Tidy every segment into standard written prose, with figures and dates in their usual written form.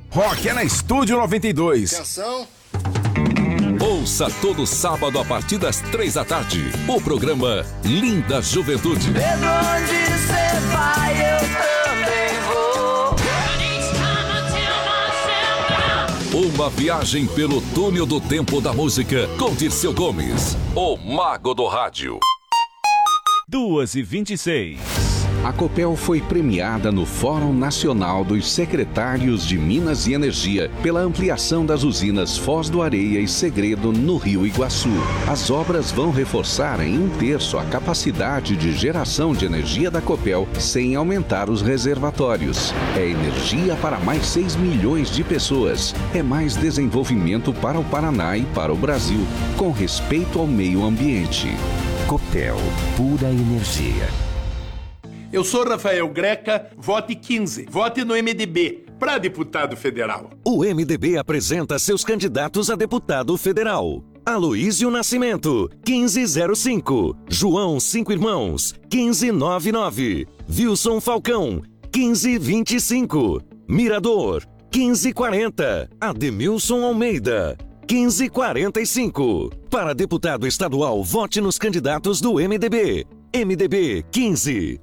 Rock é na Estúdio 92. Atenção. Ouça todo sábado a partir das 3 da tarde o programa Linda Juventude. Pedro, onde você vai, eu também vou. Uma viagem pelo túnel do tempo da música com Dirceu Gomes, o mago do rádio. 2h26. A Copel foi premiada no Fórum Nacional dos Secretários de Minas e Energia pela ampliação das usinas Foz do Areia e Segredo no Rio Iguaçu. As obras vão reforçar em 1/3 a capacidade de geração de energia da Copel sem aumentar os reservatórios. É energia para mais 6 milhões de pessoas. É mais desenvolvimento para o Paraná e para o Brasil, com respeito ao meio ambiente. Copel, pura energia. Eu sou Rafael Greca, vote 15. Vote no MDB, para deputado federal. O MDB apresenta seus candidatos a deputado federal. Aloísio Nascimento, 1505. João Cinco Irmãos, 1599. Wilson Falcão, 1525. Mirador, 1540. Ademilson Almeida, 1545. Para deputado estadual, vote nos candidatos do MDB. MDB 15.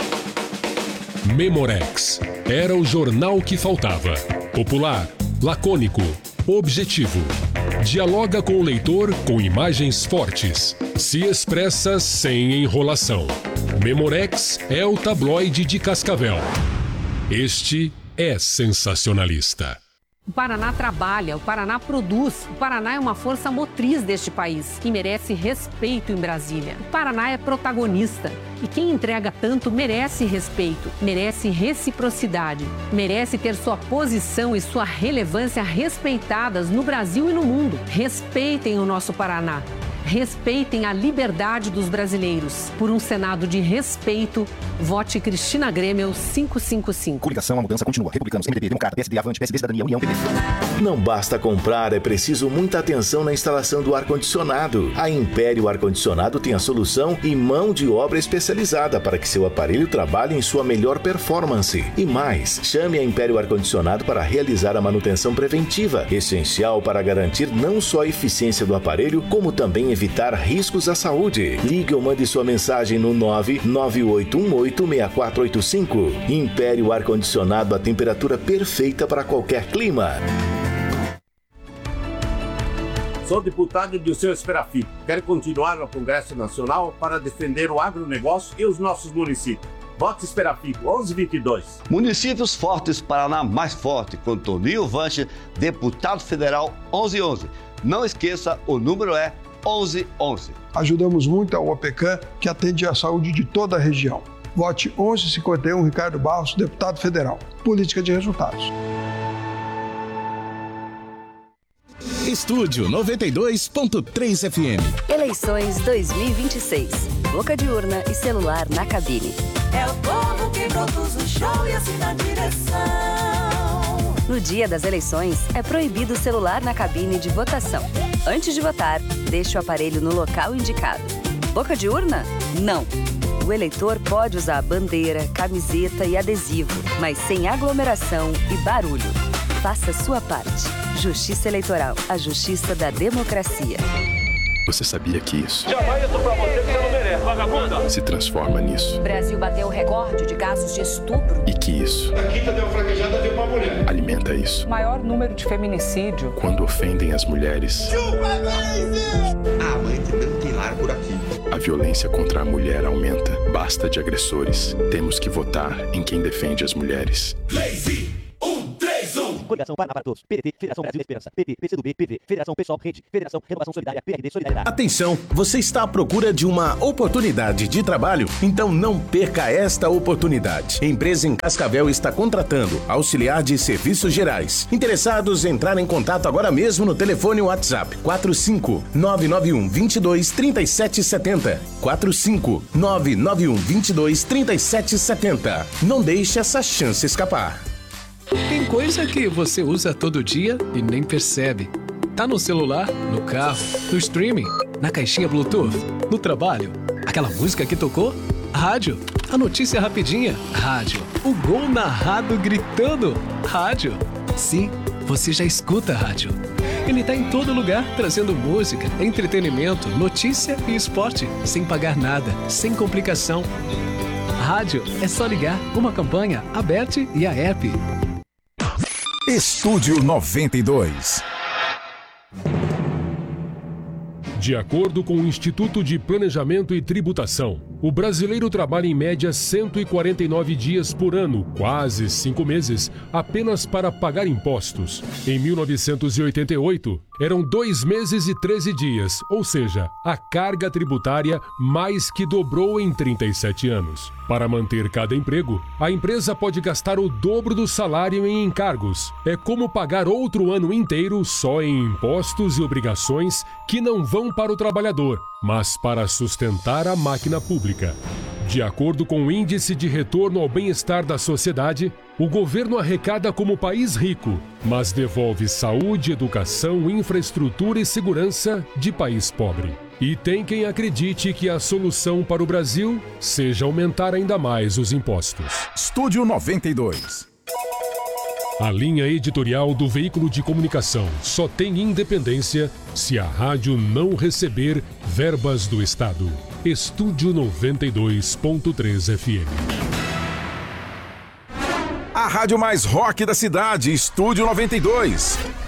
Memorex. Era o jornal que faltava. Popular, lacônico, objetivo. Dialoga com o leitor com imagens fortes. Se expressa sem enrolação. Memorex é o tabloide de Cascavel. Este é sensacionalista. O Paraná trabalha, o Paraná produz, o Paraná é uma força motriz deste país que merece respeito em Brasília. O Paraná é protagonista e quem entrega tanto merece respeito, merece reciprocidade, merece ter sua posição e sua relevância respeitadas no Brasil e no mundo. Respeitem o nosso Paraná. Respeitem a liberdade dos brasileiros. Por um Senado de respeito, vote Cristina Grêmio 555. Coligação, a mudança continua. Republicanos, MDB, Democrata, PSD, Avante, PSD, Cidadania, União, PP. Não basta comprar, é preciso muita atenção na instalação do ar-condicionado. A Império Ar-Condicionado tem a solução e mão de obra especializada para que seu aparelho trabalhe em sua melhor performance. E mais, chame a Império Ar-Condicionado para realizar a manutenção preventiva, essencial para garantir não só a eficiência do aparelho, como também evitar riscos à saúde. Ligue ou mande sua mensagem no 998186485. Império Ar-Condicionado, a temperatura perfeita para qualquer clima. Sou deputado Dirceu Esferafito. Quero continuar no Congresso Nacional para defender o agronegócio e os nossos municípios. Vote Esferafito, 1122. Municípios Fortes, Paraná mais forte, com Toninho Vanche, deputado federal 1111. Não esqueça, o número é 1111. Ajudamos muito a OPECAM, que atende a saúde de toda a região. Vote 1151, Ricardo Barros, deputado federal. Política de resultados. Estúdio 92.3 FM. Eleições 2026. Boca de urna e celular na cabine. É o povo que produz o show e assina a direção. No dia das eleições, é proibido o celular na cabine de votação. Antes de votar, deixe o aparelho no local indicado. Boca de urna? Não. O eleitor pode usar bandeira, camiseta e adesivo, mas sem aglomeração e barulho. Faça sua parte. Justiça Eleitoral, a justiça da democracia. Você sabia que isso jamais eu tô pra você que você não merece, vagabunda. se transforma nisso? O Brasil bateu o recorde de casos de estupro. E que isso A quinta deu fraquejada, deu uma mulher. alimenta isso? Maior número de feminicídio. Quando ofendem as mulheres, a mãe não tem lar por aqui. a violência contra a mulher aumenta. Basta de agressores. Temos que votar em quem defende as mulheres. Lazy 131. Coligação Paraná para Todos. PDT, Federação Brasil Esperança. PT, PCdoB, PV, Federação Pessoal Rede, Federação Renovação Solidária, PRD Solidariedade. Atenção, você está à procura de uma oportunidade de trabalho? Então não perca esta oportunidade. A empresa em Cascavel está contratando auxiliar de serviços gerais. Interessados em entrar em contato agora mesmo no telefone WhatsApp 45991 22 3770. 45991 22 3770. Não deixe essa chance escapar. Tem coisa que você usa todo dia e nem percebe. Tá no celular, no carro, no streaming, na caixinha Bluetooth, no trabalho. Aquela música que tocou? Rádio. A notícia rapidinha? Rádio. O gol narrado gritando? Rádio. Sim, você já escuta a rádio. Ele está em todo lugar, trazendo música, entretenimento, notícia e esporte, sem pagar nada, sem complicação. Rádio é só ligar, uma campanha, a BET e a app. Estúdio 92. De acordo com o Instituto de Planejamento e Tributação, o brasileiro trabalha em média 149 dias por ano, quase 5 meses, apenas para pagar impostos. Em 1988, eram 2 meses e 13 dias, ou seja, a carga tributária mais que dobrou em 37 anos. Para manter cada emprego, a empresa pode gastar o dobro do salário em encargos. É como pagar outro ano inteiro só em impostos e obrigações que não vão para o trabalhador, mas para sustentar a máquina pública. De acordo com o Índice de Retorno ao Bem-Estar da Sociedade, o governo arrecada como país rico, mas devolve saúde, educação, infraestrutura e segurança de país pobre. E tem quem acredite que a solução para o Brasil seja aumentar ainda mais os impostos. Estúdio 92. A linha editorial do veículo de comunicação só tem independência se a rádio não receber verbas do Estado. Estúdio 92.3 FM. A rádio mais rock da cidade, Estúdio 92.